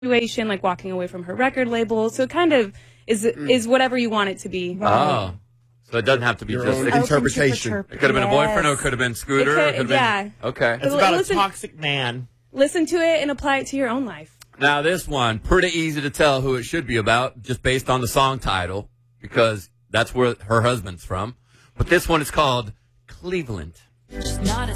situation, like walking away from her record label. So it kind of is whatever you want it to be. Oh. So it doesn't have to be Your just own it interpretation. could have been a boyfriend or it could have been Scooter. Or it could have been, okay. It's about a toxic man. Listen to it and apply it to your own life. Now this one, pretty easy to tell who it should be about just based on the song title because that's where her husband's from. But this one is called Cleveland.